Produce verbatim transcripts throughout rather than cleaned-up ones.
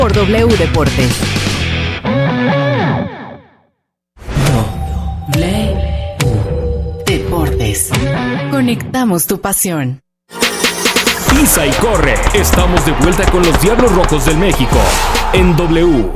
por W Deportes. W Deportes. Conectamos tu pasión. Pisa y corre. Estamos de vuelta con los Diablos Rojos del México en W.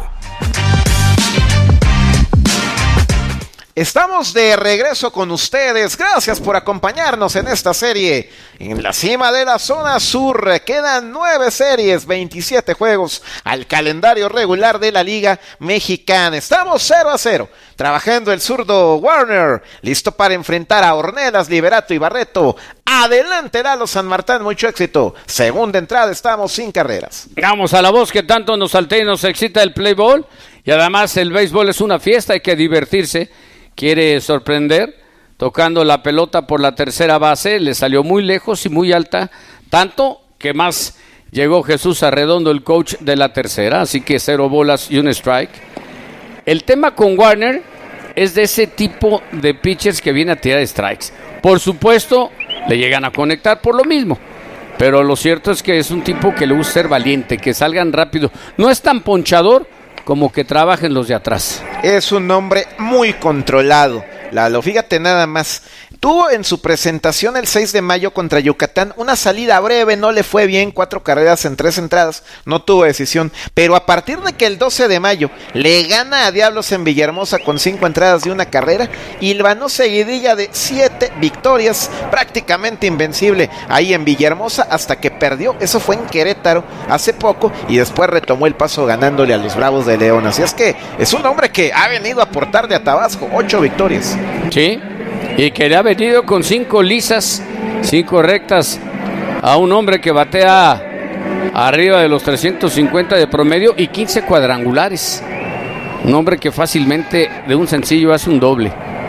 Estamos de regreso con ustedes. Gracias por acompañarnos en esta serie. En la cima de la zona sur quedan nueve series, veintisiete juegos al calendario regular de la Liga Mexicana. Estamos cero a cero. Trabajando el zurdo Warner, listo para enfrentar a Ornelas, Liberato y Barreto. Adelante Lalo San Martín, mucho éxito. Segunda entrada, estamos sin carreras. Vamos a la voz que tanto nos altea y nos excita el play ball. Y además el béisbol es una fiesta, hay que divertirse. Quiere sorprender, tocando la pelota por la tercera base, le salió muy lejos y muy alta, tanto que más llegó Jesús Arredondo, el coach de la tercera, así que cero bolas y un strike. El tema con Warner es de ese tipo de pitchers que viene a tirar strikes. Por supuesto, le llegan a conectar por lo mismo, pero lo cierto es que es un tipo que le gusta ser valiente, que salgan rápido. No es tan ponchador como que trabajen los de atrás. Es un hombre muy controlado, Lalo, fíjate nada más. Tuvo en su presentación el seis de mayo contra Yucatán una salida breve, no le fue bien, cuatro carreras en tres entradas, no tuvo decisión, pero a partir de que el doce de mayo le gana a Diablos en Villahermosa con cinco entradas y una carrera, hilvanó seguidilla de siete victorias, prácticamente invencible ahí en Villahermosa hasta que perdió, eso fue en Querétaro hace poco, y después retomó el paso ganándole a los Bravos de León. Así es que es un hombre que ha venido a aportar de a Tabasco, ocho victorias. Sí, y que le ha venido con cinco lisas, cinco rectas a un hombre que batea arriba de los trescientos cincuenta de promedio y quince cuadrangulares. Un hombre que fácilmente de un sencillo hace un doble.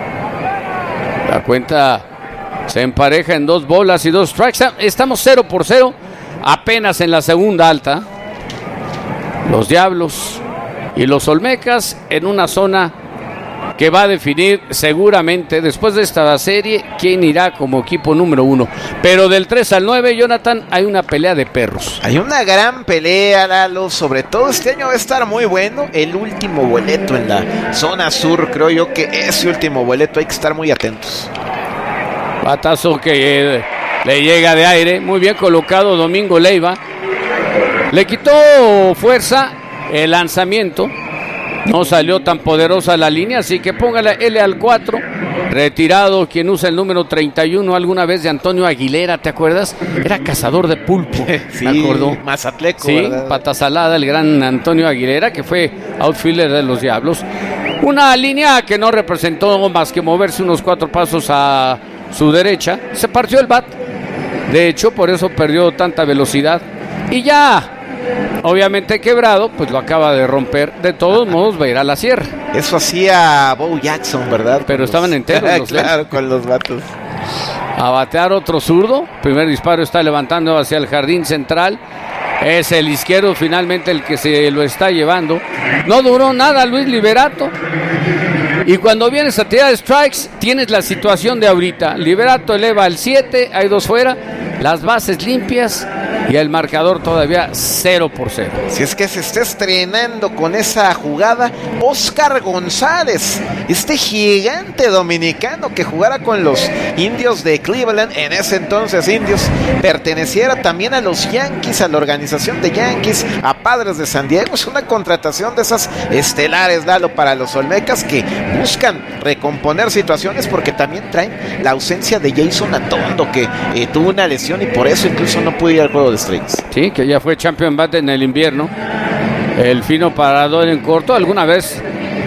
La cuenta se empareja en dos bolas y dos strikes. Estamos cero por cero, apenas en la segunda alta. Los Diablos y los Olmecas en una zona que va a definir seguramente después de esta serie quién irá como equipo número uno. Pero del tres al nueve, Jonathan, hay una pelea de perros. Hay una gran pelea, Lalo, sobre todo este año va a estar muy bueno. El último boleto en la zona sur, creo yo que ese último boleto hay que estar muy atentos. Batazo que eh, le llega de aire, muy bien colocado Domingo Leiva. Le quitó fuerza el lanzamiento. No salió tan poderosa la línea, así que póngale L al cuatro. Retirado quien usa el número treinta y uno alguna vez de Antonio Aguilera, ¿te acuerdas? Era cazador de pulpo, sí, ¿me acordó? Mazatleco, sí, ¿verdad? pata salada, el gran Antonio Aguilera, que fue outfielder de los Diablos. Una línea que no representó más que moverse unos cuatro pasos a su derecha. Se partió el bat. De hecho, por eso perdió tanta velocidad. Y ya... obviamente quebrado, pues lo acaba de romper. De todos modos va a ir a la sierra. Eso hacía Bo Jackson, ¿verdad? Pero los... estaban enteros los claro, dos. con los vatos. A batear otro zurdo. Primer disparo está levantando hacia el jardín central. Es el izquierdo finalmente el que se lo está llevando. No duró nada Luis Liberato. Y cuando vienes a tirar strikes, tienes la situación de ahorita. Liberato eleva al siete, hay dos fuera, las bases limpias y el marcador todavía cero por cero. Si es que se está estrenando con esa jugada Oscar González, este gigante dominicano que jugara con los Indios de Cleveland, en ese entonces Indios, perteneciera también a los Yankees, a la organización de Yankees, a Padres de San Diego. Es una contratación de esas estelares, Lalo, para los Olmecas, que buscan recomponer situaciones porque también traen la ausencia de Jason Atondo, que eh, tuvo una lesión y por eso incluso no pudo ir al juego de Strings. Sí, que ya fue champion bat en el invierno. El fino parador en corto, alguna vez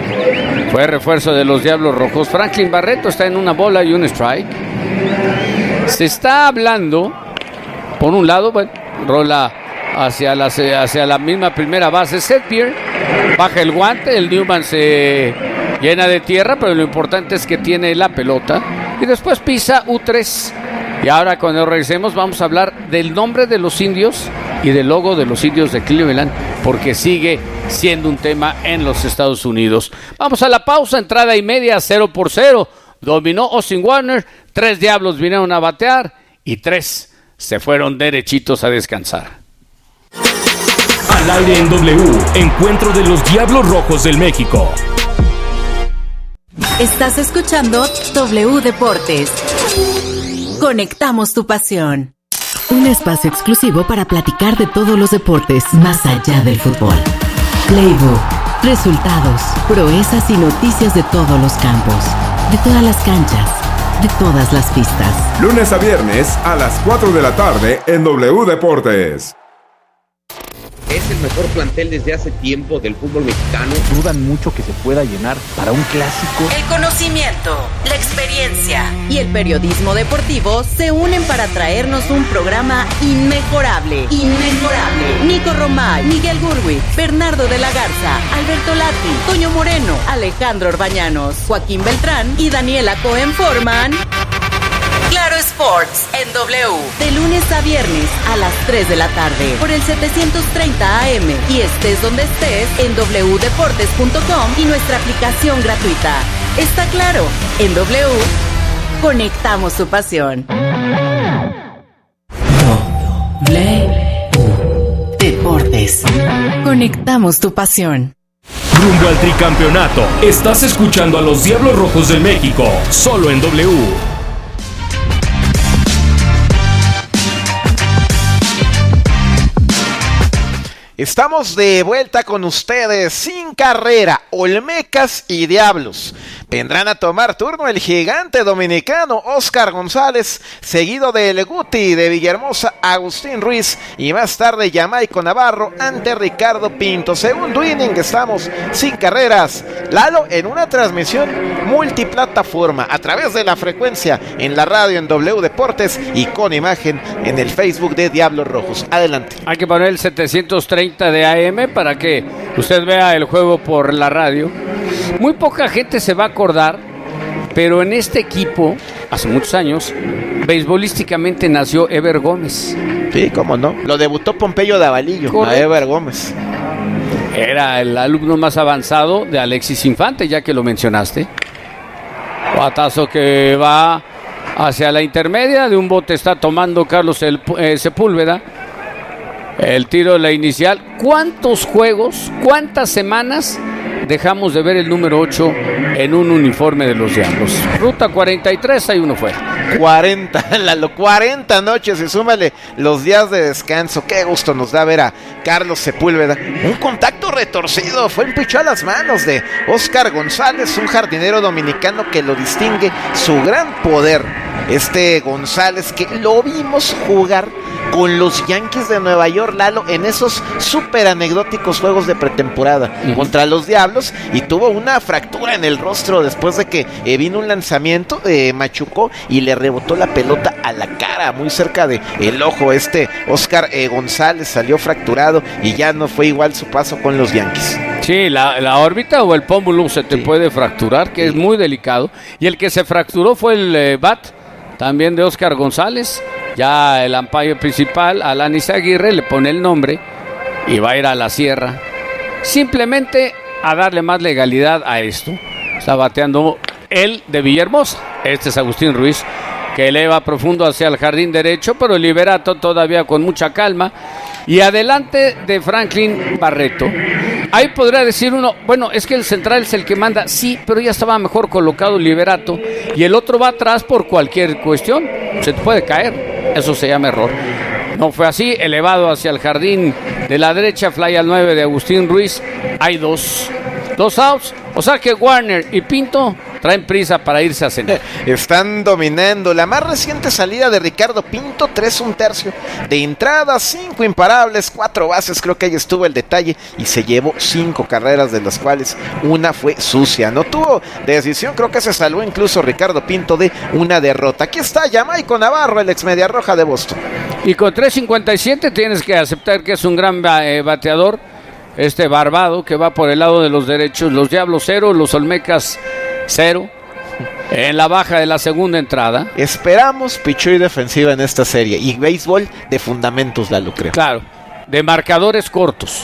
fue refuerzo de los Diablos Rojos. Franklin Barreto está en una bola y un strike. Se está hablando, por un lado, bueno, rola hacia la, hacia la misma primera base. Setbier baja el guante, el Newman se llena de tierra, pero lo importante es que tiene la pelota. Y después pisa U tres. Y ahora cuando regresemos vamos a hablar del nombre de los Indios y del logo de los Indios de Cleveland, porque sigue siendo un tema en los Estados Unidos. Vamos a la pausa, entrada y media, cero por cero. Dominó Austin Warner, tres Diablos vinieron a batear y tres se fueron derechitos a descansar. Al aire en W, encuentro de los Diablos Rojos del México. Estás escuchando W Deportes. Conectamos tu pasión. Un espacio exclusivo para platicar de todos los deportes más allá del fútbol. Playbook, resultados, proezas y noticias de todos los campos, de todas las canchas, de todas las pistas. Lunes a viernes a las cuatro de la tarde en W Deportes. Es el mejor plantel desde hace tiempo del fútbol mexicano. Dudan mucho que se pueda llenar para un clásico. El conocimiento, la experiencia y el periodismo deportivo se unen para traernos un programa inmejorable. Inmejorable. Nico Romay, Miguel Gurwitz, Bernardo de la Garza, Alberto Lati, Toño Moreno, Alejandro Orbañanos, Joaquín Beltrán y Daniela Cohen forman Claro Sports en W, de lunes a viernes a las tres de la tarde por el setecientos treinta A M y estés donde estés en doble u deportes punto com y nuestra aplicación gratuita. Está claro, en W conectamos tu pasión. W Deportes. Conectamos tu pasión. Rumbo al tricampeonato. Estás escuchando a los Diablos Rojos del México, solo en W. Estamos de vuelta con ustedes sin carrera, Olmecas y Diablos. Vendrán a tomar turno el gigante dominicano Oscar González, seguido de El Guti de Villahermosa, Agustín Ruiz y más tarde Jamaico Navarro ante Ricardo Pinto. Segundo inning, estamos sin carreras. Lalo, en una transmisión multiplataforma a través de la frecuencia en la radio en W Deportes y con imagen en el Facebook de Diablos Rojos. Adelante. Hay que poner el setecientos treinta de A M para que usted vea el juego por la radio. Muy poca gente se va a acordar, pero en este equipo, hace muchos años, beisbolísticamente nació Ever Gómez. Sí, cómo no. Lo debutó Pompeyo Davalillo, Correcto. A Ever Gómez. Era el alumno más avanzado de Alexis Infante, ya que lo mencionaste. Batazo que va hacia la intermedia, de un bote está tomando Carlos el, eh, Sepúlveda. El tiro de la inicial. ¿Cuántos juegos, cuántas semanas dejamos de ver el número ocho en un uniforme de los Diablos? Ruta cuarenta y tres, ahí uno fue. cuarenta, Lalo, cuarenta noches y súmale los días de descanso. Qué gusto nos da ver a Carlos Sepúlveda. Un contacto retorcido, fue un pichó a las manos de Oscar González, un jardinero dominicano que lo distingue su gran poder. Este González que lo vimos jugar con los Yankees de Nueva York, Lalo, en esos súper anecdóticos juegos de pretemporada uh-huh. contra los Diablos, y tuvo una fractura en el rostro después de que eh, vino un lanzamiento, eh, machucó y le rebotó la pelota a la cara, muy cerca de el ojo. Este Oscar eh, González salió fracturado y ya no fue igual su paso con los Yankees. Sí, la, la órbita o el pómulo se te sí. puede fracturar, que sí. es muy delicado, y el que se fracturó fue el eh, bat también de Oscar González. Ya el umpire principal, Alanis Aguirre, le pone el nombre y va a ir a la sierra. Simplemente a darle más legalidad a esto. Está bateando él de Villahermosa. Este es Agustín Ruiz, que eleva profundo hacia el jardín derecho, pero el Liberato todavía con mucha calma. Y adelante de Franklin Barreto. Ahí podría decir uno, bueno, es que el central es el que manda. Sí, pero ya estaba mejor colocado el Liberato. Y el otro va atrás por cualquier cuestión. Se te puede caer. Eso se llama error. No fue así. Elevado hacia el jardín de la derecha, fly al nueve de Agustín Ruiz. Hay dos. Dos outs. O sea que Warner y Pinto traen prisa para irse a cenar. Están dominando. La más reciente salida de Ricardo Pinto, tres un tercio de entrada, cinco imparables, cuatro bases, creo que ahí estuvo el detalle, y se llevó cinco carreras, de las cuales una fue sucia. No tuvo decisión, creo que se salvó incluso Ricardo Pinto de una derrota. Aquí está Jamaico Navarro, el ex media roja de Boston. Y con tres cincuenta y siete tienes que aceptar que es un gran eh, bateador. Este Barbado que va por el lado de los derechos. Los Diablos cero, los Olmecas cero. En la baja de la segunda entrada. Esperamos pichó y defensiva en esta serie. Y béisbol de fundamentos, Lalo, creo. Claro, de marcadores cortos.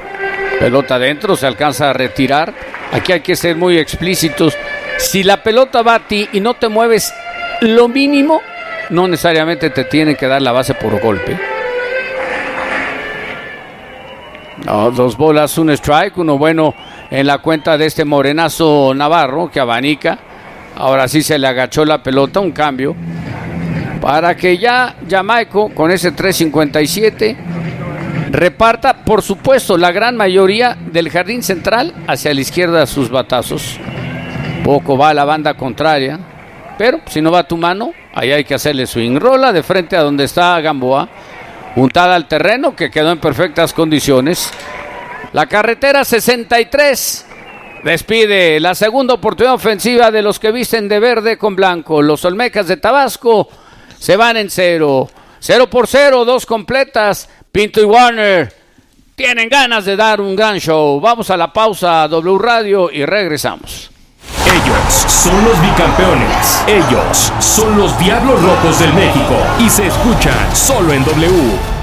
Pelota adentro, se alcanza a retirar. Aquí hay que ser muy explícitos. Si la pelota va a ti y no te mueves lo mínimo, no necesariamente te tienen que dar la base por golpe. Oh, dos bolas, un strike, uno bueno en la cuenta de este morenazo Navarro que abanica. Ahora sí se le agachó la pelota, un cambio para que ya Jamaico con ese tres cincuenta y siete reparta, por supuesto, la gran mayoría del jardín central hacia la izquierda sus batazos. Poco va a la banda contraria, pero si no va a tu mano, ahí hay que hacerle swing. Rola de frente a donde está Gamboa, juntada al terreno que quedó en perfectas condiciones. La carretera sesenta y tres despide la segunda oportunidad ofensiva de los que visten de verde con blanco. Los Olmecas de Tabasco se van en cero. Cero por cero, dos completas. Pinto y Warner tienen ganas de dar un gran show. Vamos a la pausa, W Radio, y regresamos. Ellos son los bicampeones. Ellos son los Diablos Rojos del México. Y se escuchan solo en W.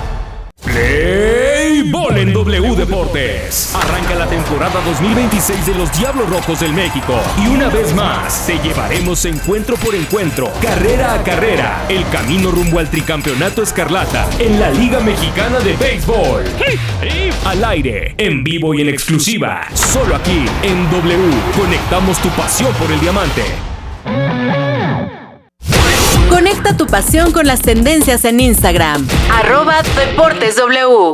Play Ball en W Deportes. Arranca la temporada dos mil veintiséis de los Diablos Rojos del México. Y una vez más, te llevaremos encuentro por encuentro, carrera a carrera, el camino rumbo al tricampeonato escarlata en la Liga Mexicana de Béisbol. Al aire, en vivo y en exclusiva, solo aquí en W. Conectamos tu pasión por el diamante. Conecta tu pasión con las tendencias en Instagram. Arroba Deportes W.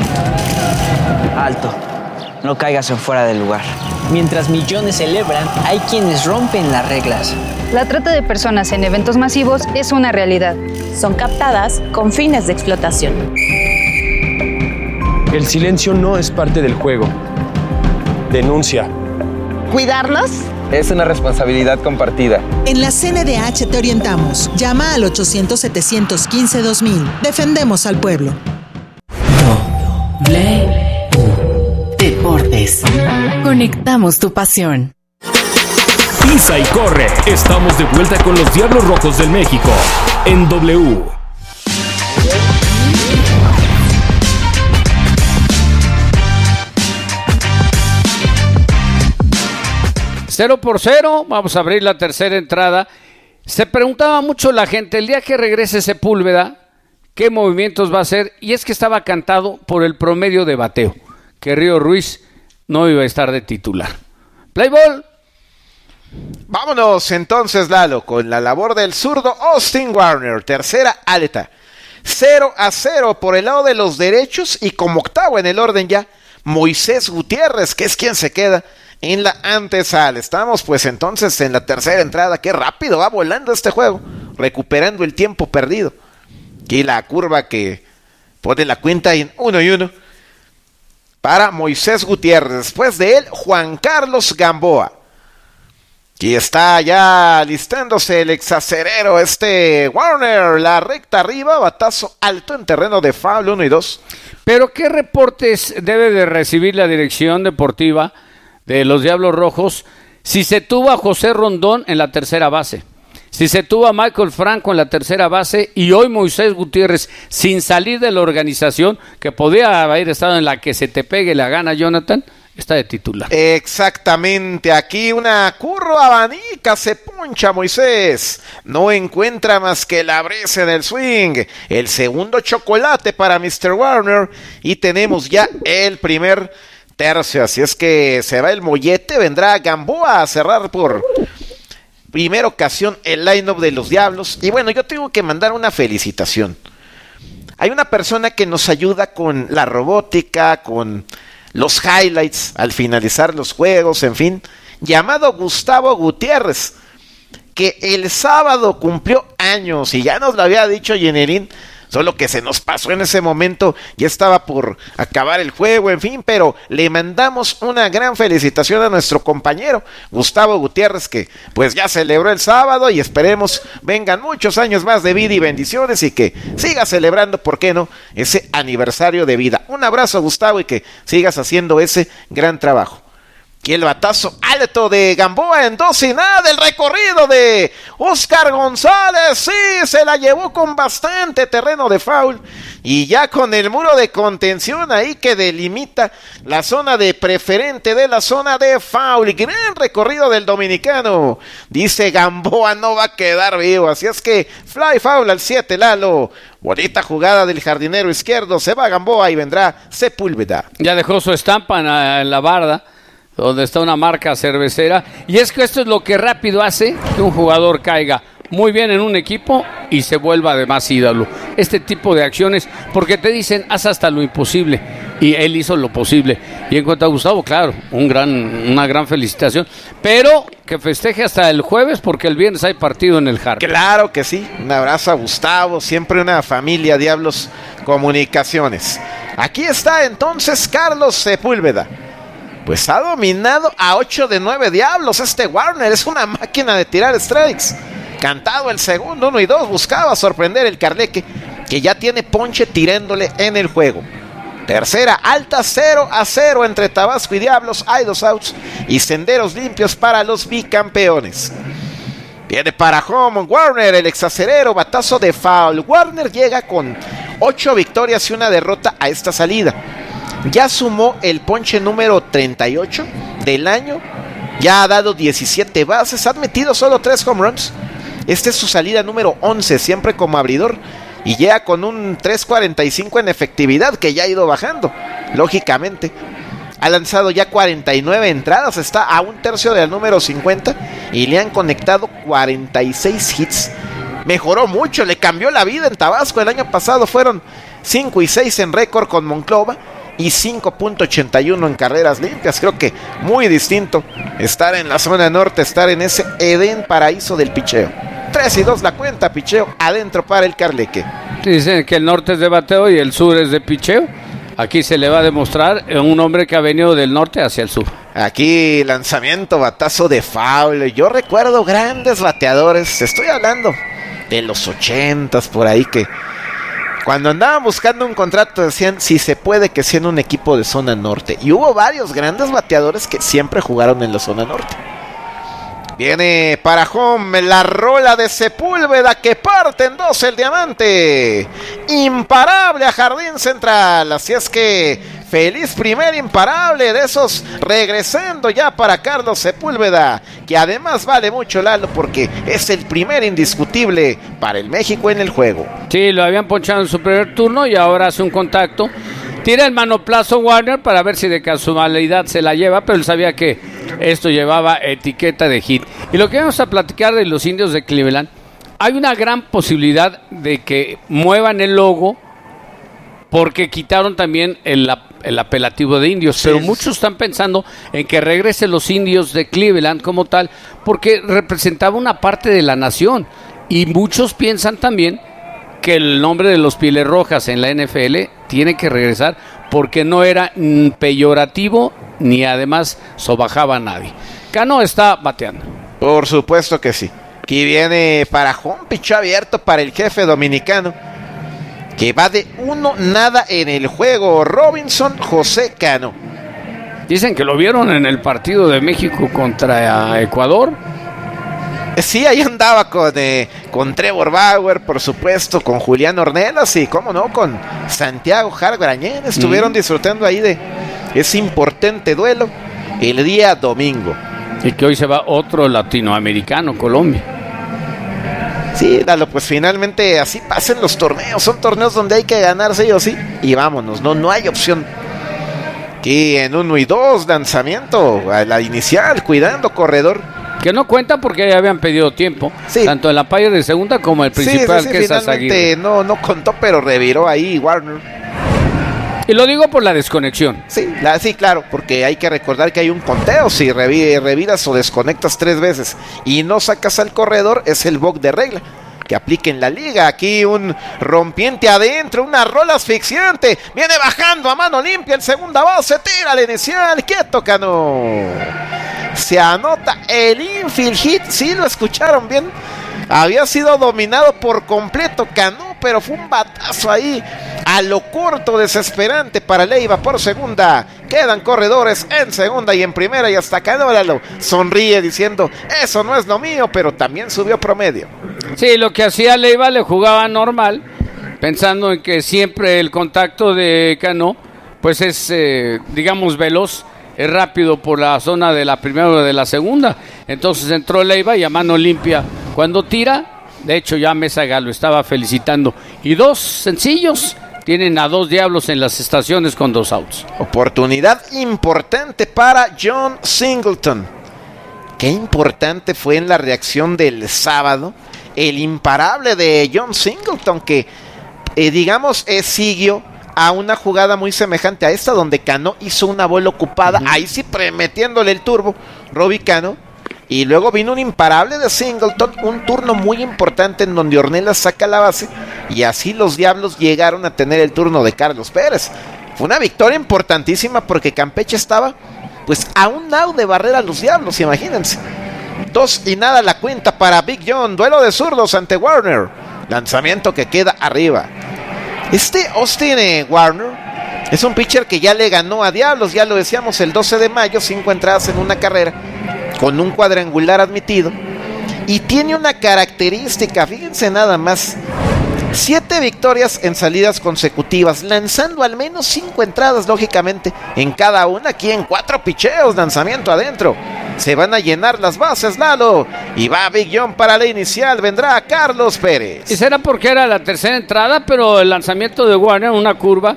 Alto. No caigas en fuera del lugar. Mientras millones celebran, hay quienes rompen las reglas. La trata de personas en eventos masivos es una realidad. Son captadas con fines de explotación. El silencio no es parte del juego. Denuncia. ¿Cuidarnos? Es una responsabilidad compartida. En la C N D H te orientamos. Llama al ochocientos, setecientos quince, dos mil. Defendemos al pueblo. W Deportes. Conectamos tu pasión. Pisa y corre. Estamos de vuelta con los Diablos Rojos del México en W. Cero por cero, vamos a abrir la tercera entrada. Se preguntaba mucho la gente, el día que regrese Sepúlveda, ¿qué movimientos va a hacer? Y es que estaba cantado por el promedio de bateo, que Río Ruiz no iba a estar de titular. Play ball. Vámonos entonces, Lalo, con la labor del zurdo Austin Warner, tercera alta. cero a cero por el lado de los derechos y como octavo en el orden ya, Moisés Gutiérrez, que es quien se queda en la antesala. Estamos pues entonces en la tercera entrada. Qué rápido va volando este juego, recuperando el tiempo perdido. Y la curva que pone la cuenta en uno y uno para Moisés Gutiérrez. Después de él, Juan Carlos Gamboa. Y está ya listándose el exacerero este Warner. La recta arriba, batazo alto en terreno de foul, uno y dos. Pero ¿qué reportes debe de recibir la dirección deportiva de los Diablos Rojos si se tuvo a José Rondón en la tercera base, si se tuvo a Michael Franco en la tercera base y hoy Moisés Gutiérrez sin salir de la organización, que podía haber estado en la que se te pegue la gana, Jonathan, está de titular? Exactamente, aquí una curva abanica, se poncha Moisés, no encuentra más que la brisa en el swing, el segundo chocolate para mister Warner y tenemos ya el primer tercio, así es que se va el mollete, vendrá Gamboa a cerrar por primera ocasión el line-up de los Diablos. Y bueno, yo tengo que mandar una felicitación. Hay una persona que nos ayuda con la robótica, con los highlights al finalizar los juegos, en fin, llamado Gustavo Gutiérrez, que el sábado cumplió años y ya nos lo había dicho Yenerín, solo que se nos pasó en ese momento, ya estaba por acabar el juego, en fin, pero le mandamos una gran felicitación a nuestro compañero Gustavo Gutiérrez, que pues ya celebró el sábado y esperemos vengan muchos años más de vida y bendiciones y que siga celebrando, ¿por qué no?, ese aniversario de vida. Un abrazo, Gustavo, y que sigas haciendo ese gran trabajo. Y el batazo alto de Gamboa en dos y nada. El recorrido de Oscar González. Sí, se la llevó con bastante terreno de foul. Y ya con el muro de contención ahí que delimita la zona de preferente de la zona de foul. Y gran recorrido del dominicano. Dice Gamboa no va a quedar vivo. Así es que fly foul al siete, Lalo. Bonita jugada del jardinero izquierdo. Se va Gamboa y vendrá Sepúlveda. Ya dejó su estampa en la, en la barda, donde está una marca cervecera, y es que esto es lo que rápido hace que un jugador caiga muy bien en un equipo y se vuelva además ídolo. Este tipo de acciones, porque te dicen, haz hasta lo imposible, y él hizo lo posible. Y en cuanto a Gustavo, claro, un gran, una gran felicitación, pero que festeje hasta el jueves, porque el viernes hay partido en el Harp. Claro que sí, un abrazo a Gustavo, siempre una familia Diablos Comunicaciones. Aquí está entonces Carlos Sepúlveda. Pues ha dominado a ocho de nueve Diablos. Este Warner es una máquina de tirar strikes. Cantado el segundo, uno y dos. Buscaba sorprender el Carleque, que ya tiene ponche tirándole en el juego. Tercera alta, cero a cero entre Tabasco y Diablos. Hay dos outs y senderos limpios para los bicampeones. Viene para home Warner, el exacerero, batazo de foul. Warner llega con ocho victorias y una derrota a esta salida. Ya sumó el ponche número treinta y ocho del año. Ya ha dado diecisiete bases. Ha metido solo tres home runs. Esta es su salida número once, siempre como abridor. Y llega con un tres cuarenta y cinco en efectividad, que ya ha ido bajando, lógicamente. Ha lanzado ya cuarenta y nueve entradas. Está a un tercio del número cincuenta. Y le han conectado cuarenta y seis hits. Mejoró mucho, le cambió la vida en Tabasco. El año pasado fueron cinco y seis en récord con Monclova y cinco punto ochenta y uno en carreras limpias. Creo que muy distinto estar en la zona norte, estar en ese Edén paraíso del picheo. tres y dos la cuenta, picheo adentro para el Carleque. Dicen que el norte es de bateo y el sur es de picheo. Aquí se le va a demostrar un hombre que ha venido del norte hacia el sur. Aquí lanzamiento, batazo de foul. Yo recuerdo grandes bateadores, estoy hablando de los ochentas por ahí, que cuando andaban buscando un contrato decían si se puede que sea en un equipo de zona norte. Y hubo varios grandes bateadores que siempre jugaron en la zona norte. Viene para home la rola de Sepúlveda, que parte en dos el diamante. Imparable a jardín central. Así es que feliz primer imparable de esos, regresando ya para Carlos Sepúlveda, que además vale mucho, Lalo, porque es el primer indiscutible para el México en el juego. Sí, lo habían ponchado en su primer turno y ahora hace un contacto. Tira el manoplazo Warner para ver si de casualidad se la lleva, pero él sabía que esto llevaba etiqueta de hit. Y lo que vamos a platicar de los Indios de Cleveland, hay una gran posibilidad de que muevan el logo, porque quitaron también el, el apelativo de Indios, sí, pero muchos están pensando en que regresen los Indios de Cleveland como tal, porque representaba una parte de la nación, y muchos piensan también que el nombre de los Pieles Rojas en la N F L tiene que regresar, porque no era peyorativo ni además sobajaba a nadie. Cano está bateando. Por supuesto que sí. Aquí viene para home, picho abierto para el jefe dominicano, que va de uno nada en el juego. Robinson José Cano. Dicen que lo vieron en el partido de México contra Ecuador. Sí, ahí andaba con, eh, con Trevor Bauer, por supuesto, con Julián Ornelas y, cómo no, con Santiago Jargrañén. Estuvieron mm. disfrutando ahí de ese importante duelo el día domingo. Y que hoy se va otro latinoamericano, Colombia. Sí, Lalo, pues finalmente así pasan los torneos. Son torneos donde hay que ganar sí o sí. Y vámonos, no, no hay opción. Aquí en uno y dos, lanzamiento a la inicial, cuidando corredor. Que no cuenta porque ya habían pedido tiempo, sí, tanto el umpire de segunda como el principal, sí, sí, sí, que es Azaguirre. No, no contó, pero reviró ahí Warner. Y lo digo por la desconexión. Sí, la, sí, claro, porque hay que recordar que hay un conteo. Si revi, reviras o desconectas tres veces y no sacas al corredor, es el boc de regla que aplica en la liga. Aquí un rompiente adentro, una rola asfixiante. Viene bajando a mano limpia en segunda base, tira la inicial, quieto Cano. Se anota el infield hit, sí lo escucharon bien. Había sido dominado por completo Cano pero fue un batazo ahí a lo corto, desesperante para Leiva por segunda. Quedan corredores en segunda y en primera y hasta Canólalo sonríe diciendo, eso no es lo mío, pero también subió promedio. Sí, lo que hacía Leiva le jugaba normal, pensando en que siempre el contacto de Cano pues es, eh, digamos, veloz, es rápido por la zona de la primera o de la segunda. Entonces entró Leiva y a mano limpia cuando tira. De hecho ya Mézaga lo estaba felicitando. Y dos sencillos, tienen a dos diablos en las estaciones con dos outs. Oportunidad importante para John Singleton. Qué importante fue en la reacción del sábado el imparable de John Singleton, que eh, digamos eh, siguió a una jugada muy semejante a esta, donde Cano hizo una bola ocupada, uh-huh. ahí sí metiéndole el turbo, Robbie Cano, y luego vino un imparable de Singleton, un turno muy importante en donde Ornelas saca la base, y así los Diablos llegaron a tener el turno de Carlos Pérez. Fue una victoria importantísima porque Campeche estaba pues a un out de barrer a los Diablos, imagínense. Dos y nada la cuenta para Big John, duelo de zurdos ante Warner, lanzamiento que queda arriba. Este Austin eh, Warner es un pitcher que ya le ganó a Diablos, ya lo decíamos, el doce de mayo, cinco entradas en una carrera, con un cuadrangular admitido, y tiene una característica, fíjense nada más, siete victorias en salidas consecutivas, lanzando al menos cinco entradas, lógicamente, en cada una, aquí en cuatro picheos, lanzamiento adentro. Se van a llenar las bases, Lalo, y va Big John para la inicial, vendrá Carlos Pérez. Y será porque era la tercera entrada, pero el lanzamiento de Warner, una curva,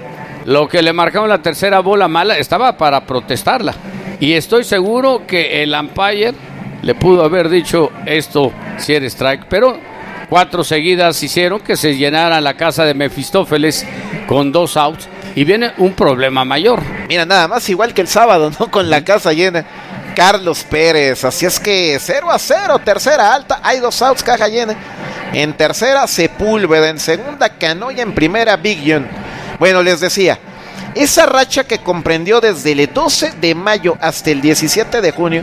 lo que le marcaba la tercera bola mala, estaba para protestarla. Y estoy seguro que el umpire le pudo haber dicho esto si era strike, pero cuatro seguidas hicieron que se llenara la casa de Mefistófeles con dos outs, y viene un problema mayor. Mira, nada más igual que el sábado, ¿no? Con la casa llena. Carlos Pérez, así es que cero a cero, tercera alta, hay dos outs, caja llena. En tercera, Sepúlveda, en segunda, Canoya, en primera, Big John. Bueno, les decía, esa racha que comprendió desde el doce de mayo hasta el diecisiete de junio,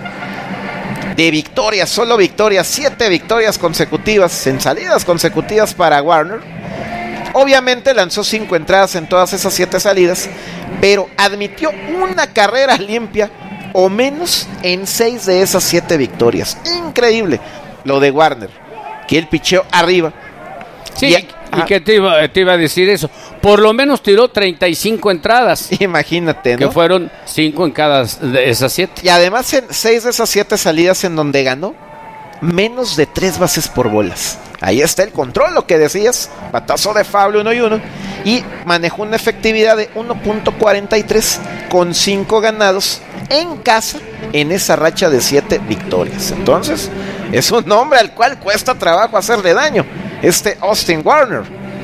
de victorias, solo victorias, siete victorias consecutivas, en salidas consecutivas para Warner. Obviamente lanzó cinco entradas en todas esas siete salidas, pero admitió una carrera limpia o menos en seis de esas siete victorias. Increíble lo de Warner, que él picheó arriba. Sí, y, y que te iba, te iba a decir eso. Por lo menos tiró treinta y cinco entradas. Imagínate, ¿no? Que fueron cinco en cada de esas siete. Y además en seis de esas siete salidas en donde ganó, menos de tres bases por bolas. Ahí está el control, lo que decías. Batazo de foul, uno y uno. Y manejó una efectividad de uno punto cuarenta y tres con cinco ganados en casa en esa racha de siete victorias. Entonces, es un hombre al cual cuesta trabajo hacerle daño, este Austin Warner.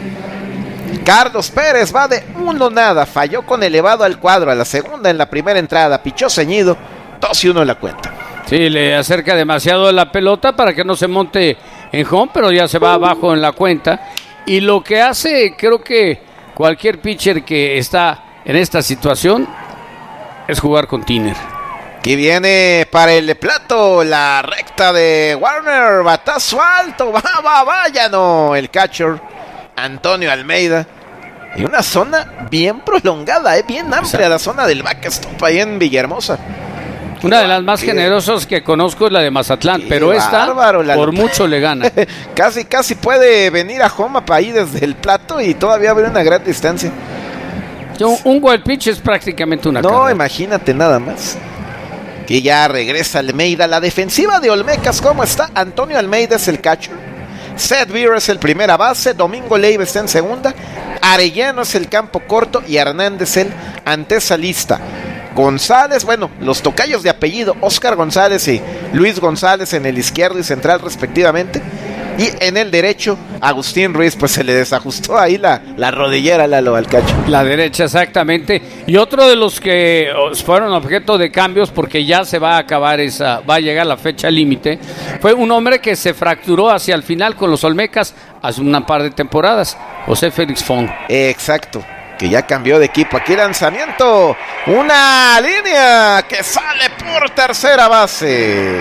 Carlos Pérez va de uno nada, falló con elevado al cuadro a la segunda en la primera entrada, pichó ceñido, dos y uno en la cuenta. Sí, le acerca demasiado la pelota para que no se monte en home, pero ya se va abajo en la cuenta. Y lo que hace, creo que cualquier pitcher que está en esta situación, es jugar con Tiner. Que viene para el plato la recta de Warner, batazo alto, va, va, vaya, no, el catcher Antonio Almeida. Y una zona bien prolongada, eh, bien amplia, la zona del backstop ahí en Villahermosa. Una de las más generosas que conozco es la de Mazatlán, pero esta bárbaro, la por mucho le gana. Casi, casi puede venir a home para ahí desde el plato y todavía haber una gran distancia. Un, un wild pitch es prácticamente una No, carrera. Imagínate nada más. Que ya regresa Almeida. La defensiva de Olmecas, ¿cómo está? Antonio Almeida es el catcher. Seth Beer es el primera base. Domingo Leiva está en segunda. Arellano es el campo corto. Y Hernández el antesalista. González, bueno, los tocayos de apellido, Oscar González y Luis González en el izquierdo y central respectivamente. Y en el derecho, Agustín Ruiz, pues se le desajustó ahí la, la rodillera Lalo al cacho. La derecha, exactamente. Y otro de los que fueron objeto de cambios, porque ya se va a acabar esa, va a llegar la fecha límite, fue un hombre que se fracturó hacia el final con los Olmecas hace una par de temporadas, José Félix Fong. Exacto, que ya cambió de equipo. Aquí lanzamiento, una línea que sale por tercera base.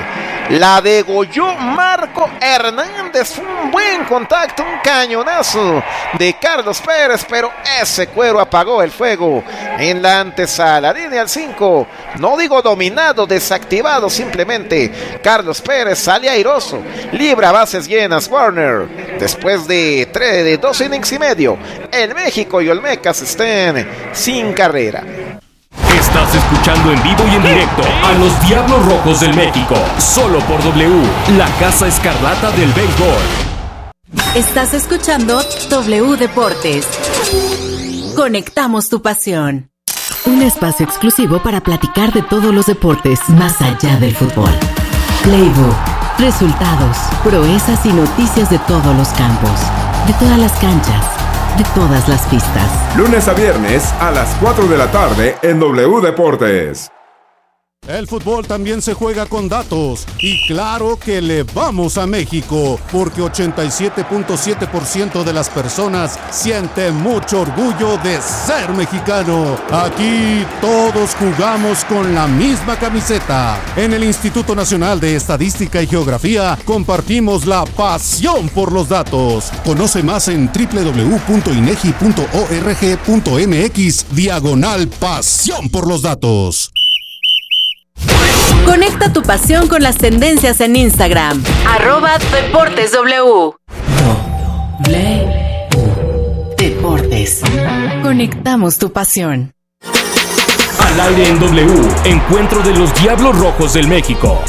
La degolló Marco Hernández. Fue un buen contacto, un cañonazo de Carlos Pérez, pero ese cuero apagó el fuego en la antesala. Línea al cinco. No digo dominado, desactivado, simplemente Carlos Pérez sale airoso. Libra bases llenas Warner. Después de, tres, de dos innings y medio, el México y Olmecas estén sin carrera. Estás escuchando en vivo y en directo a los Diablos Rojos del México, solo por W, la Casa Escarlata del Béisbol. Estás escuchando W Deportes. Conectamos tu pasión. Un espacio exclusivo para platicar de todos los deportes más allá del fútbol. Playbook, resultados, proezas y noticias de todos los campos, de todas las canchas, de todas las pistas. Lunes a viernes a las cuatro de la tarde en W Deportes. El fútbol también se juega con datos y claro que le vamos a México porque ochenta y siete punto siete por ciento de las personas siente mucho orgullo de ser mexicano. Aquí todos jugamos con la misma camiseta. En el Instituto Nacional de Estadística y Geografía compartimos la pasión por los datos. Conoce más en doble u doble u doble u punto inegi punto org punto mx diagonal pasión por los datos. Conecta tu pasión con las tendencias en Instagram. Arroba Deportes W. Deportes. Conectamos tu pasión. Al aire en W, encuentro de los Diablos Rojos del México.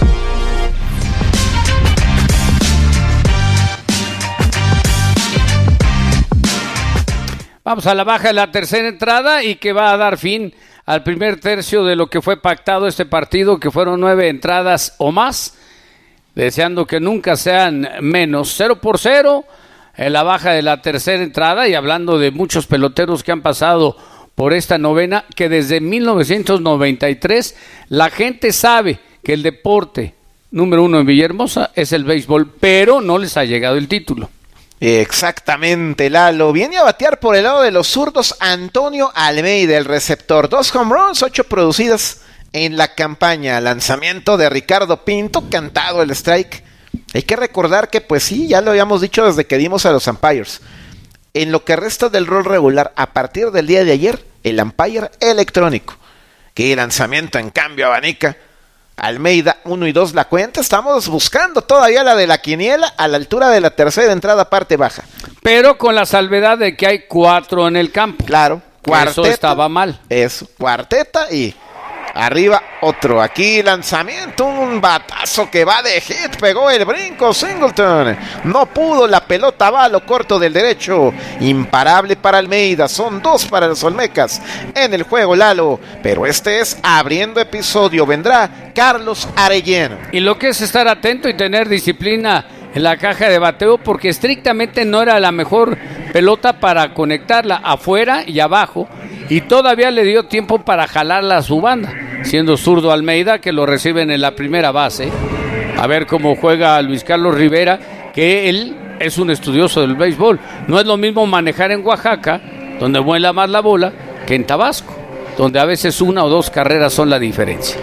Vamos a la baja de la tercera entrada y que va a dar fin al primer tercio de lo que fue pactado este partido, que fueron nueve entradas o más, deseando que nunca sean menos. Cero por cero en la baja de la tercera entrada, y hablando de muchos peloteros que han pasado por esta novena, que desde mil novecientos noventa y tres la gente sabe que el deporte número uno en Villahermosa es el béisbol, pero no les ha llegado el título. Exactamente, Lalo. Viene a batear por el lado de los zurdos Antonio Almeida, el receptor. Dos home runs, ocho producidas en la campaña. Lanzamiento de Ricardo Pinto, cantado el strike. Hay que recordar que, pues sí, ya lo habíamos dicho desde que dimos a los umpires. En lo que resta del rol regular, a partir del día de ayer, el umpire electrónico. Qué lanzamiento, en cambio, abanica Almeida, uno y dos la cuenta. Estamos buscando todavía la de la quiniela a la altura de la tercera entrada, parte baja. Pero con la salvedad de que hay cuatro en el campo. Claro, cuarteta. Eso estaba mal. Eso, cuarteta y arriba otro. Aquí lanzamiento, un batazo que va de hit, pegó el brinco Singleton. No pudo, la pelota va a lo corto del derecho. Imparable para Almeida, son dos para los Olmecas en el juego, Lalo. Pero este es abriendo episodio, vendrá Carlos Arellano. Y lo que es estar atento y tener disciplina en la caja de bateo, porque estrictamente no era la mejor pelota para conectarla afuera y abajo, y todavía le dio tiempo para jalarla a su banda, siendo zurdo Almeida, que lo reciben en la primera base. A ver cómo juega Luis Carlos Rivera, que él es un estudioso del béisbol. No es lo mismo manejar en Oaxaca, donde vuela más la bola, que en Tabasco, donde a veces una o dos carreras son la diferencia.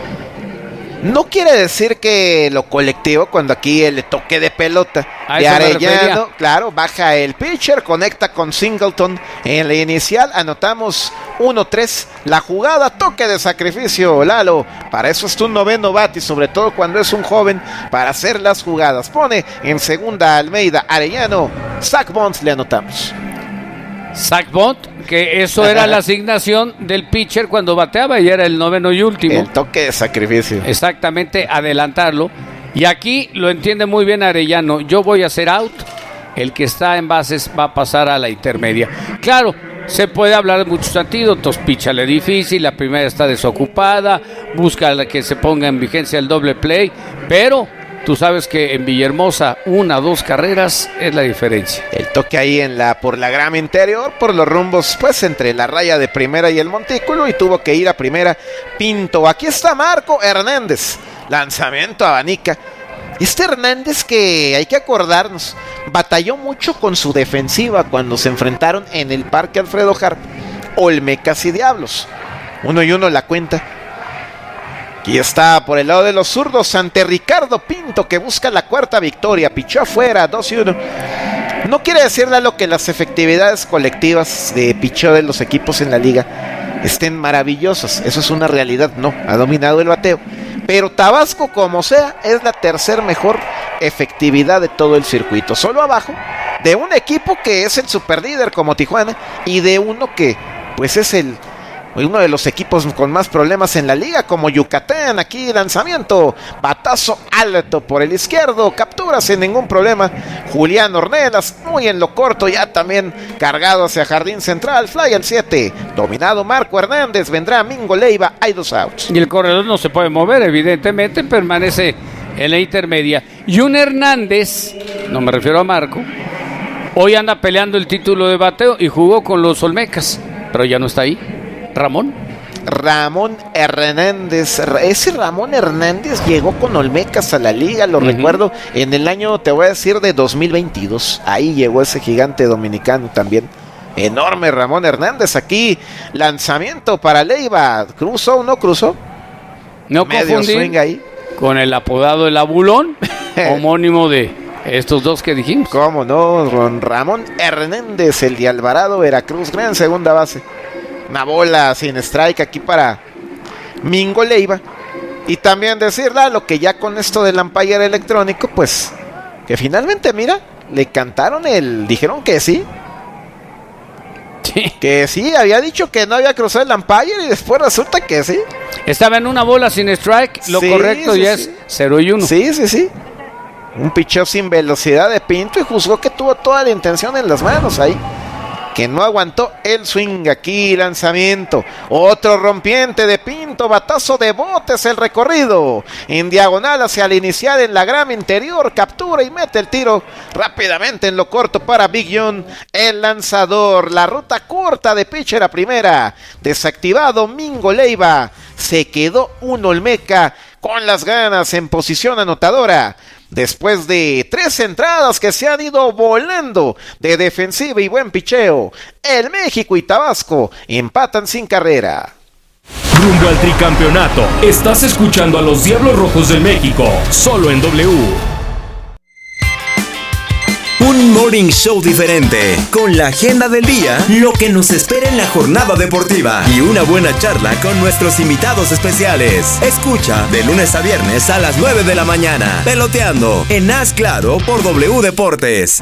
No quiere decir que lo colectivo, cuando aquí el toque de pelota de Arellano, claro, baja el pitcher, conecta con Singleton en la inicial, anotamos uno tres, la jugada, toque de sacrificio, Lalo, para eso es tu noveno bate, y sobre todo cuando es un joven, para hacer las jugadas. Pone en segunda Almeida, Arellano, Zach Bonds le anotamos. Zach Bond, que eso era la asignación del pitcher cuando bateaba y era el noveno y último. El toque de sacrificio. Exactamente, adelantarlo. Y aquí lo entiende muy bien Arellano. Yo voy a hacer out, el que está en bases va a pasar a la intermedia. Claro, se puede hablar de muchos antídotos. Píchale difícil, la primera está desocupada, busca la que se ponga en vigencia el doble play, pero tú sabes que en Villahermosa una o dos carreras es la diferencia. El toque ahí en la por la grama interior, por los rumbos, pues entre la raya de primera y el montículo, y tuvo que ir a primera Pinto. Aquí está Marco Hernández, lanzamiento abanica. Este Hernández, que hay que acordarnos, batalló mucho con su defensiva cuando se enfrentaron en el Parque Alfredo Harp, Olmecas y Diablos. Uno y uno la cuenta. Aquí está por el lado de los zurdos ante Ricardo Pinto, que busca la cuarta victoria. Pichó afuera, dos y uno. No quiere decirle lo que las efectividades colectivas de picheo de los equipos en la liga estén maravillosas. Eso es una realidad, no. Ha dominado el bateo. Pero Tabasco, como sea, es la tercer mejor efectividad de todo el circuito. Solo abajo de un equipo que es el superlíder como Tijuana y de uno que pues es el uno de los equipos con más problemas en la liga como Yucatán. Aquí lanzamiento, batazo alto por el izquierdo, captura sin ningún problema Julián Ornelas, muy en lo corto, ya también cargado hacia jardín central, fly al siete, dominado Marco Hernández, vendrá Mingo Leiva, hay dos outs. Y el corredor no se puede mover, evidentemente, permanece en la intermedia. Y un Hernández, no me refiero a Marco, hoy anda peleando el título de bateo y jugó con los Olmecas, pero ya no está ahí. Ramón. Ramón Hernández. Ese Ramón Hernández llegó con Olmecas a la liga, lo uh-huh. recuerdo, en el año, te voy a decir, de dos mil veintidós. Ahí llegó ese gigante dominicano también. Enorme Ramón Hernández. Aquí lanzamiento para Leiva. ¿Cruzó o no cruzó? No confundir ahí con el apodado El Abulón, homónimo de estos dos que dijimos. ¿Cómo no? Ramón Hernández, el de Alvarado, Veracruz, gran segunda base. Una bola sin strike aquí para Mingo Leiva. Y también decirle lo que ya con esto del umpire electrónico, pues que finalmente, mira, le cantaron el, dijeron que sí. Sí. Que sí, había dicho que no había cruzado el umpire y después resulta que sí. Estaba en una bola sin strike, lo sí, correcto sí, ya sí. es cero y uno. Sí, sí, sí. Un picheo sin velocidad de Pinto y juzgó que tuvo toda la intención en las manos ahí. Que no aguantó el swing. Aquí lanzamiento, otro rompiente de Pinto, batazo de botes, el recorrido en diagonal hacia el inicial en la grama interior, captura y mete el tiro rápidamente en lo corto para Big John, el lanzador. La ruta corta de pitcher a primera, desactivado Mingo Leiva, se quedó un Olmeca con las ganas en posición anotadora. Después de tres entradas que se han ido volando de defensiva y buen picheo, el México y Tabasco empatan sin carrera. Rumbo al tricampeonato, estás escuchando a los Diablos Rojos del México, solo en W. Un morning show diferente, con la agenda del día, lo que nos espera en la jornada deportiva y una buena charla con nuestros invitados especiales. Escucha de lunes a viernes a las nueve de la mañana, Peloteando en Haz Claro por W Deportes.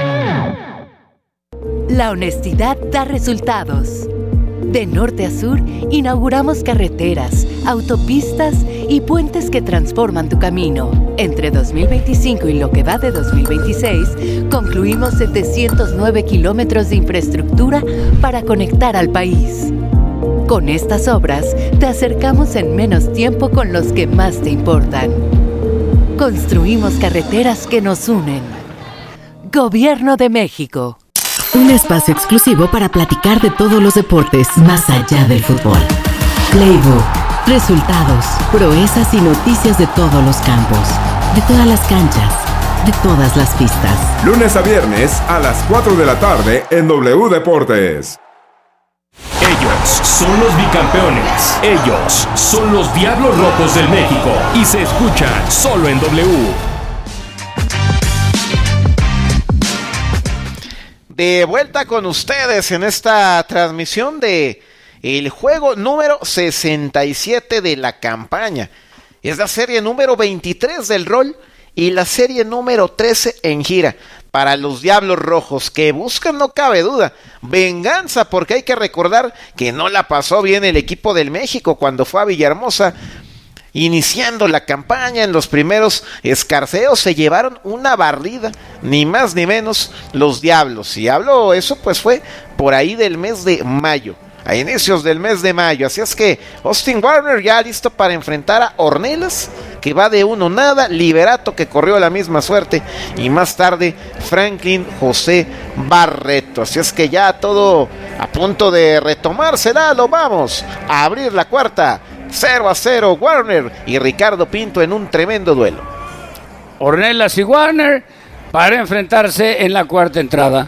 La honestidad da resultados. De norte a sur, inauguramos carreteras, autopistas y puentes que transforman tu camino. Entre dos mil veinticinco y lo que va de dos mil veintiséis, concluimos setecientos nueve kilómetros de infraestructura para conectar al país. Con estas obras, te acercamos en menos tiempo con los que más te importan. Construimos carreteras que nos unen. Gobierno de México. Un espacio exclusivo para platicar de todos los deportes más allá del fútbol. Playbook, resultados, proezas y noticias de todos los campos, de todas las canchas, de todas las pistas. Lunes a viernes a las cuatro de la tarde en W Deportes. Ellos son los bicampeones. Ellos son los Diablos Rojos del México. Y se escuchan solo en W. De vuelta con ustedes en esta transmisión de el juego número sesenta y siete de la campaña. Es la serie número veintitrés del rol y la serie número trece en gira para los Diablos Rojos, que buscan, no cabe duda, venganza, porque hay que recordar que no la pasó bien el equipo del México cuando fue a Villahermosa. Iniciando la campaña, en los primeros escarceos se llevaron una barrida, ni más ni menos, los Diablos. Y hablo, eso pues fue por ahí del mes de mayo, a inicios del mes de mayo. Así es que Austin Warner ya listo para enfrentar a Ornelas, que va de uno nada, Liberato, que corrió la misma suerte, y más tarde Franklin José Barreto. Así es que ya todo a punto de retomarse. Lo vamos a abrir la cuarta. cero a cero Warner y Ricardo Pinto en un tremendo duelo. Ornelas y Warner para enfrentarse en la cuarta entrada.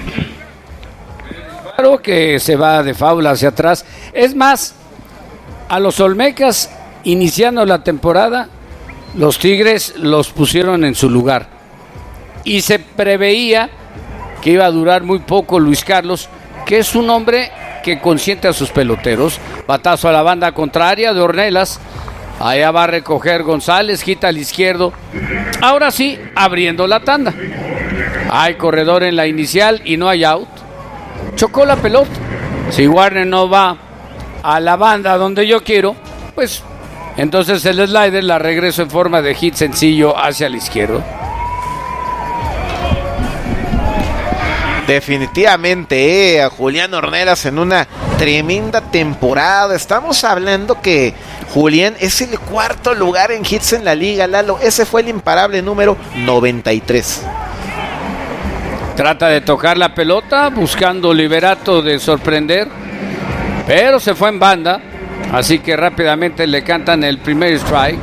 Claro que se va de faula hacia atrás. Es más, A los Olmecas, iniciando la temporada, los Tigres los pusieron en su lugar. Y se preveía que iba a durar muy poco Luis Carlos, que es un hombre que consiente a sus peloteros. Batazo a la banda contraria de Ornelas. Allá va a recoger González, quita al izquierdo. Ahora sí, abriendo la tanda. Hay corredor en la inicial y no hay out. Chocó la pelota. Si Warner no va a la banda donde yo quiero, pues entonces el slider la regreso en forma de hit sencillo hacia el izquierdo. Definitivamente, eh, a Julián Ornelas en una tremenda temporada. Estamos hablando que Julián es el cuarto lugar en hits en la liga, Lalo. Ese fue el imparable número noventa y tres. Trata de tocar la pelota, buscando Liberato de sorprender, pero se fue en banda, así que rápidamente le cantan el primer strike.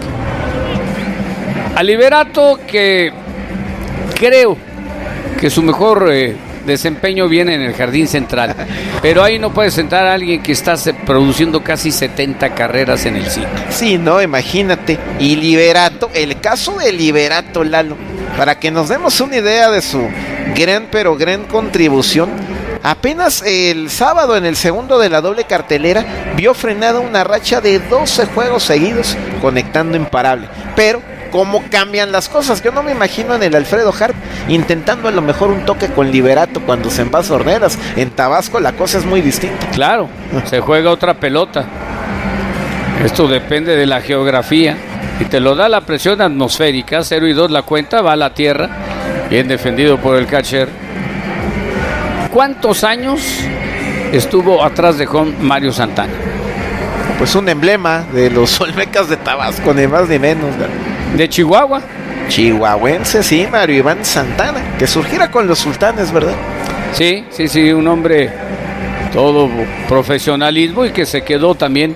A Liberato, que creo que su mejor eh, desempeño viene en el jardín central, pero ahí no puede sentar a alguien que está produciendo casi setenta carreras en el ciclo. Sí, no, imagínate. Y Liberato, el caso de Liberato, Lalo, para que nos demos una idea de su gran pero gran contribución, apenas el sábado en el segundo de la doble cartelera vio frenada una racha de doce juegos seguidos conectando imparable. Pero cómo cambian las cosas, yo no me imagino en el Alfredo Harp intentando a lo mejor un toque con Liberato cuando se envasa Ornelas. En Tabasco la cosa es muy distinta. Claro, se juega otra pelota. Esto depende de la geografía y te lo da la presión atmosférica. Cero y dos la cuenta, va a la tierra. Bien defendido por el catcher. ¿Cuántos años estuvo atrás de home Mario Santana? Pues un emblema de los Olmecas de Tabasco, ni más ni menos. De Chihuahua. Chihuahuense, sí, Mario Iván Santana, que surgiera con los Sultanes, ¿verdad? Sí, sí, sí, un hombre todo profesionalismo y que se quedó también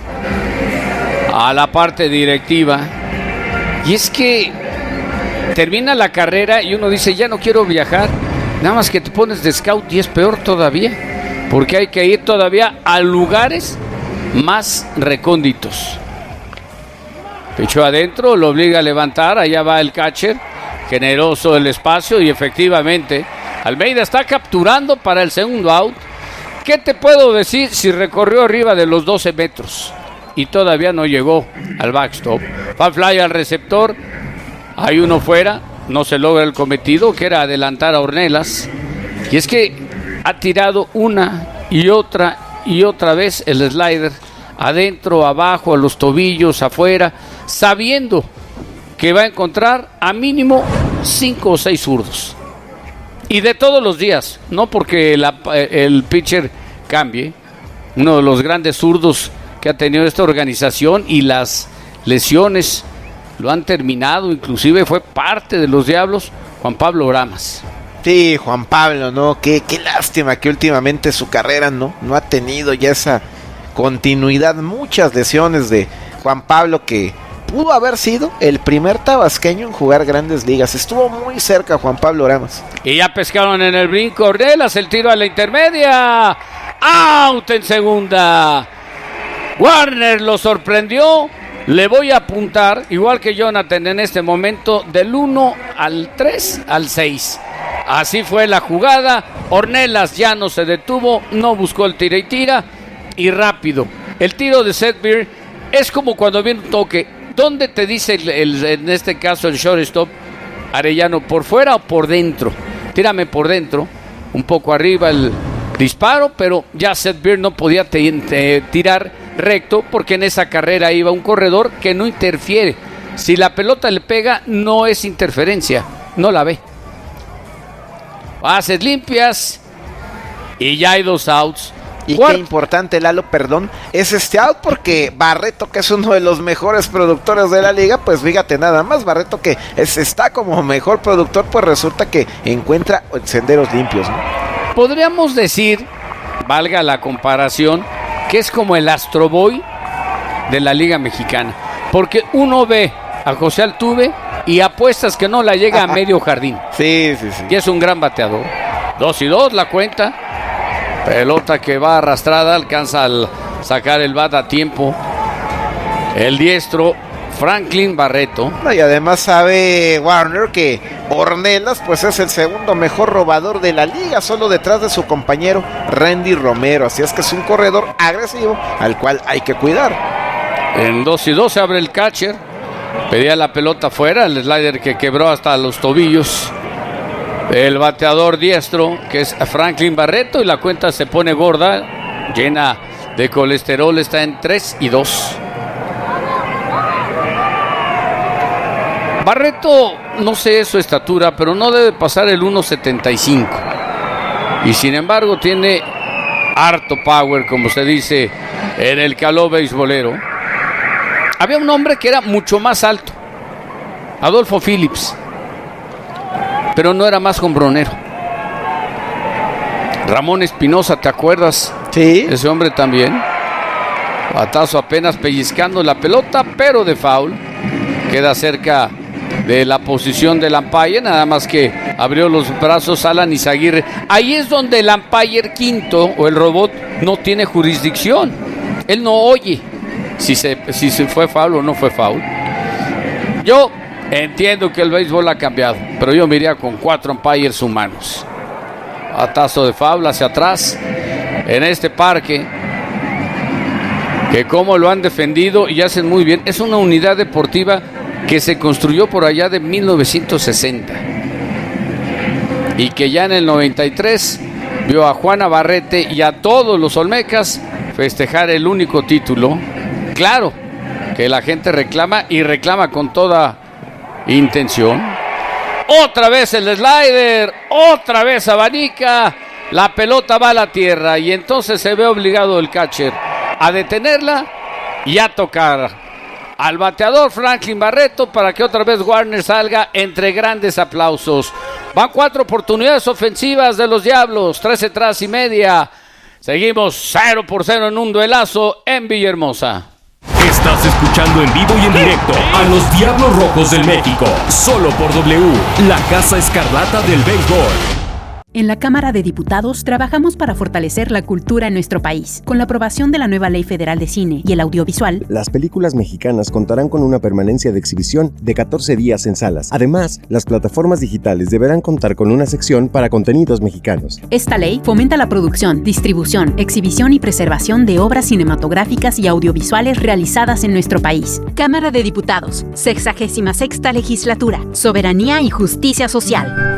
a la parte directiva. Y es que termina la carrera y uno dice, ya no quiero viajar, nada más que te pones de scout y es peor todavía, porque hay que ir todavía a lugares más recónditos. Pichó adentro, lo obliga a levantar, allá va el catcher, generoso el espacio y efectivamente Almeida está capturando para el segundo out. ¿Qué te puedo decir si recorrió arriba de los doce metros y todavía no llegó al backstop? Va fly al receptor, hay uno fuera, no se logra el cometido que era adelantar a Ornelas. Y es que ha tirado una y otra y otra vez el slider adentro, abajo, a los tobillos, afuera, sabiendo que va a encontrar a mínimo cinco o seis zurdos. Y de todos los días, no porque la, el pitcher cambie, uno de los grandes zurdos que ha tenido esta organización y las lesiones lo han terminado, inclusive fue parte de los Diablos, Juan Pablo Oramas. Sí, Juan Pablo, ¿no? Qué, qué lástima que últimamente su carrera no, no ha tenido ya esa continuidad. Muchas lesiones de Juan Pablo, que pudo haber sido el primer tabasqueño en jugar grandes ligas. Estuvo muy cerca Juan Pablo Oramas. Y ya pescaron en el brinco Ornelas, el tiro a la intermedia. Out en segunda. Warner lo sorprendió. Le voy a apuntar, igual que Jonathan en este momento, del uno al tres al seis. Así fue la jugada. Ornelas ya no se detuvo, no buscó el tira y tira. Y rápido. El tiro de Seth Beer es como cuando viene un toque. ¿Dónde te dice el, el, en este caso el shortstop Arellano? ¿Por fuera o por dentro? Tírame por dentro. Un poco arriba el disparo, pero ya Seth Beer no podía te, te, tirar recto porque en esa carrera iba un corredor que no interfiere. Si la pelota le pega, no es interferencia. No la ve. Bases limpias y ya hay dos outs. Y qué importante, Lalo, perdón, es este out porque Barreto, que es uno de los mejores productores de la liga, pues fíjate nada más, Barreto que es, está como mejor productor, pues resulta que encuentra senderos limpios, ¿no? Podríamos decir, valga la comparación, que es como el Astro Boy de la Liga Mexicana, porque uno ve a José Altuve y apuestas que no la llega a medio jardín. Sí, sí, sí. Y es un gran bateador. Dos y dos la cuenta. Pelota que va arrastrada, alcanza al sacar el bat a tiempo. el diestro Franklin Barreto. Y además sabe Warner que Ornelas pues es el segundo mejor robador de la liga, solo detrás de su compañero Randy Romero. Así es que es un corredor agresivo al cual hay que cuidar. En dos y dos se abre el catcher. Pedía la pelota fuera, el slider que quebró hasta los tobillos el bateador diestro, que es Franklin Barreto, y la cuenta se pone gorda, llena de colesterol, está en tres y dos. Barreto, no sé su estatura, pero no debe pasar el uno setenta y cinco. Y sin embargo tiene harto power, como se dice en el caló beisbolero. Había un hombre que era mucho más alto, Adolfo Phillips, pero no era más hombronero. Ramón Espinosa, ¿te acuerdas? Sí. Ese hombre también. Batazo apenas pellizcando la pelota, pero de foul. Queda cerca de la posición del umpire, nada más que abrió los brazos Alan Izaguirre. Ahí es donde el umpire quinto o el robot no tiene jurisdicción. Él no oye si se, si se fue foul o no fue foul. Yo entiendo que el béisbol ha cambiado, pero yo me iría con cuatro umpires humanos. Batazo de foul hacia atrás en este parque, que como lo han defendido y hacen muy bien. Es una unidad deportiva que se construyó por allá de mil novecientos sesenta y que ya en el noventa y tres vio a Juan Navarrete y a todos los olmecas festejar el único título. Claro que la gente reclama y reclama con toda intención. Otra vez el slider, otra vez abanica, la pelota va a la tierra y entonces se ve obligado el catcher a detenerla y a tocar al bateador Franklin Barreto para que otra vez Warner salga entre grandes aplausos. Van cuatro oportunidades ofensivas de los Diablos, trece atrás y media. Seguimos cero por cero en un duelazo en Villahermosa. Estás escuchando en vivo y en directo a los Diablos Rojos del México, solo por W, la Casa Escarlata del Béisbol. En la Cámara de Diputados trabajamos para fortalecer la cultura en nuestro país. Con la aprobación de la nueva Ley Federal de Cine y el Audiovisual, las películas mexicanas contarán con una permanencia de exhibición de catorce días en salas. Además, las plataformas digitales deberán contar con una sección para contenidos mexicanos. Esta ley fomenta la producción, distribución, exhibición y preservación de obras cinematográficas y audiovisuales realizadas en nuestro país. Cámara de Diputados, sexagésima sexta legislatura, Soberanía y Justicia Social.